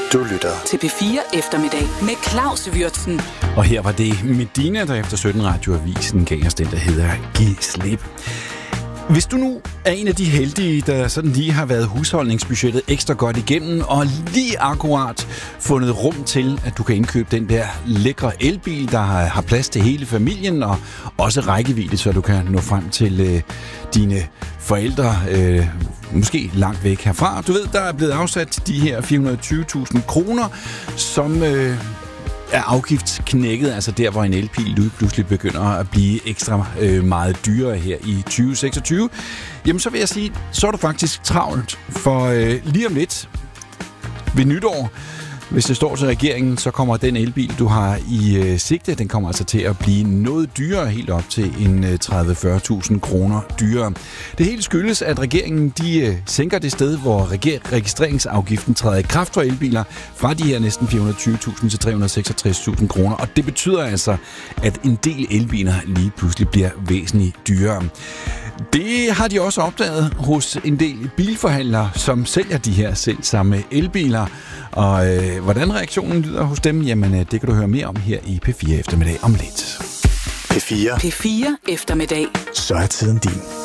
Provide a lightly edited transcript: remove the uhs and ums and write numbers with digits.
Du lytter til P4 Eftermiddag med Claus Würtzen. Og her var det Medina, der efter 17 radioavisen gav os den, der hedder Giv slip. Hvis du nu er en af de heldige, der sådan lige har været husholdningsbudgettet ekstra godt igennem, og lige akkurat fundet rum til, at du kan indkøbe den der lækre elbil, der har plads til hele familien, og også rækkevidde, så du kan nå frem til dine forældre, måske langt væk herfra. Du ved, der er blevet afsat de her 420.000 kroner, som er afgiftsknækket, altså der, hvor en elbil pludselig begynder at blive ekstra meget dyrere her i 2026, jamen så vil jeg sige, så er du faktisk travlt, for lige om lidt ved nytår, hvis det står til regeringen, så kommer den elbil, du har i sigte, den kommer altså til at blive noget dyrere, helt op til en 30-40.000 kroner dyrere. Det hele skyldes, at regeringen de sænker det sted, hvor registreringsafgiften træder i kraft for elbiler, fra de her næsten 420.000 til 366.000 kroner. Og det betyder altså, at en del elbiler lige pludselig bliver væsentligt dyrere. Det har de også opdaget hos en del bilforhandlere, som sælger de her selvsamme elbiler. Og hvordan reaktionen lyder hos dem, jamen det kan du høre mere om her i P4 Eftermiddag om lidt. P4. P4 Eftermiddag. Så er tiden din.